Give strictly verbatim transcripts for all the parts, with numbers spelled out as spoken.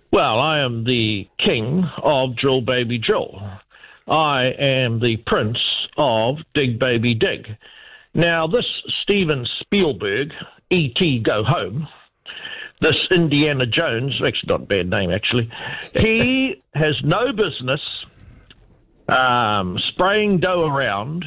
Well, I am the king of Drill Baby Drill. I am the prince of Dig Baby Dig. Now, this Steven Spielberg, E T Go Home, this Indiana Jones, actually not a bad name, actually, he has no business um, spraying dough around,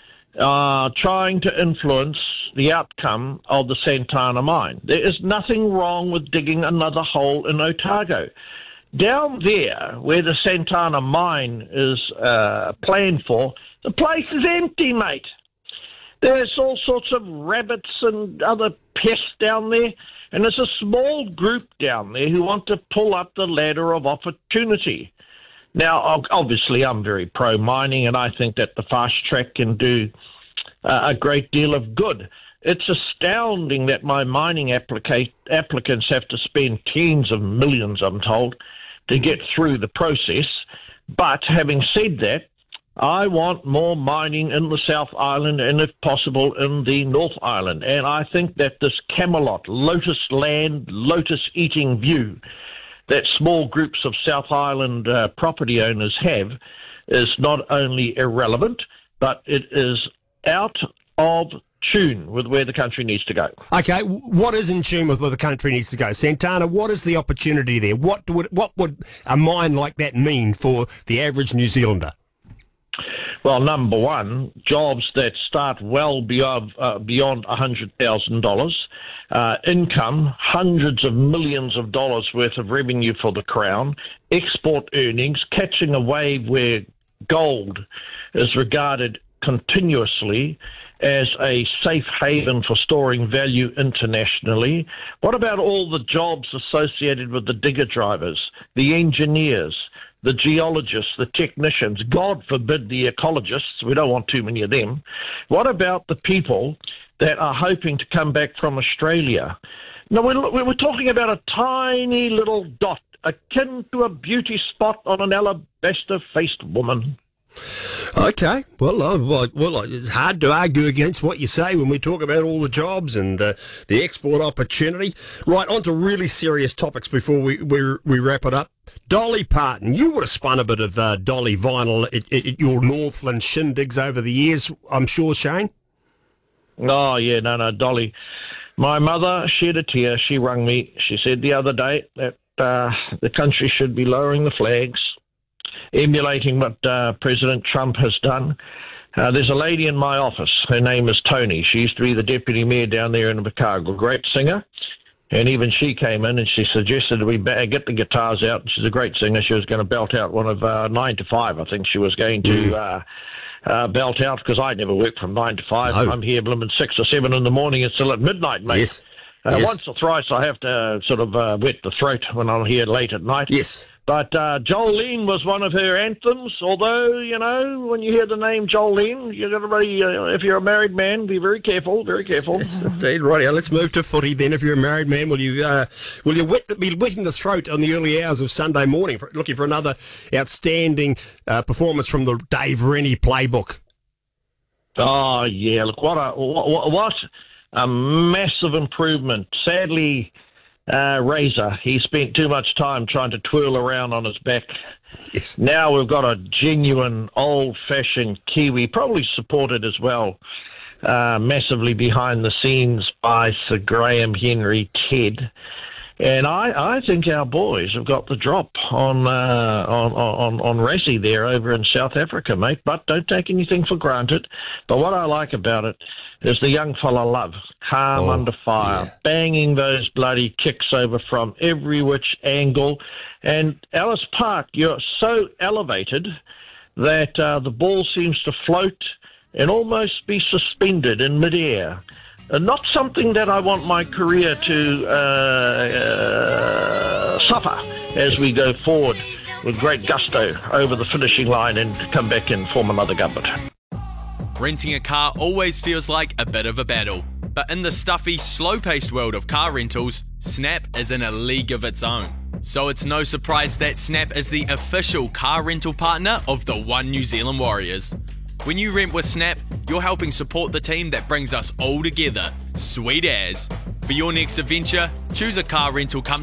uh, trying to influence the outcome of the Santana mine. There is nothing wrong with digging another hole in Otago. Down there, where the Santana mine is uh, planned for, the place is empty, mate. There's all sorts of rabbits and other pests down there, and there's a small group down there who want to pull up the ladder of opportunity. Now, obviously, I'm very pro-mining, and I think that the fast track can do uh, a great deal of good. It's astounding that my mining applica- applicants have to spend tens of millions, I'm told, to get through the process. But having said that, I want more mining in the South Island and, if possible, in the North Island. And I think that this Camelot, lotus land, lotus-eating view that small groups of South Island uh, property owners have is not only irrelevant, but it is out of tune with where the country needs to go. Okay, what is in tune with where the country needs to go? Santana, what is the opportunity there? What would what would a mine like that mean for the average New Zealander? Well, number one, jobs that start well beyond uh, beyond one hundred thousand dollars, uh, income, hundreds of millions of dollars worth of revenue for the Crown, export earnings, catching a wave where gold is regarded continuously as a safe haven for storing value internationally. What about all the jobs associated with the digger drivers, the engineers, the geologists, the technicians, God forbid the ecologists? We don't want too many of them. What about the people that are hoping to come back from Australia? Now, we're, we're talking about a tiny little dot, akin to a beauty spot on an alabaster-faced woman. Okay, well, uh, well, well, it's hard to argue against what you say when we talk about all the jobs and uh, the export opportunity. Right, on to really serious topics before we, we, we wrap it up. Dolly Parton, you would have spun a bit of uh, Dolly vinyl at, at, at your Northland shindigs over the years, I'm sure, Shane? Oh, yeah, no, no, Dolly. My mother shed a tear. She rang me. She said the other day that uh, the country should be lowering the flags, emulating what uh, President Trump has done. Uh, there's a lady in my office. Her name is Tony. She used to be the deputy mayor down there in Invercargill. Great singer. And even she came in and she suggested we get the guitars out. She's a great singer. She was going to belt out one of uh, nine to five. I think she was going to uh, uh, belt out, because I never work from nine to five. No. I'm here blooming six or seven in the morning. It's still at midnight, mate. Yes. Uh, yes. Once or thrice I have to sort of uh, wet the throat when I'm here late at night. Yes. But uh, Jolene was one of her anthems, although, you know, when you hear the name Jolene, you've got to be, uh, if you're a married man, be very careful, very careful. Yes, indeed. Right, let's move to footy then. If you're a married man, will you uh, will you wet, be wetting the throat on the early hours of Sunday morning, for, looking for another outstanding uh, performance from the Dave Rennie playbook? Oh, yeah, look, what a, what, what a massive improvement. Sadly, Uh, Razor, he spent too much time trying to twirl around on his back. Yes. Now we've got a genuine, old-fashioned Kiwi, probably supported as well, uh, massively behind the scenes by Sir Graham Henry Ted. And I, I think our boys have got the drop on, uh, on on on Rassie there over in South Africa, mate. But don't take anything for granted. But what I like about it is the young fella Love, calm oh, under fire, yeah. banging those bloody kicks over from every which angle. And Ellis Park, you're so elevated that uh, the ball seems to float and almost be suspended in midair. Uh, not something that I want my career to uh, uh, suffer as we go forward with great gusto over the finishing line and come back and form another government. Renting a car always feels like a bit of a battle, but in the stuffy, slow-paced world of car rentals, Snap is in a league of its own. So it's no surprise that Snap is the official car rental partner of the One New Zealand Warriors. When you rent with Snap, you're helping support the team that brings us all together. Sweet as. For your next adventure, choose a car rental company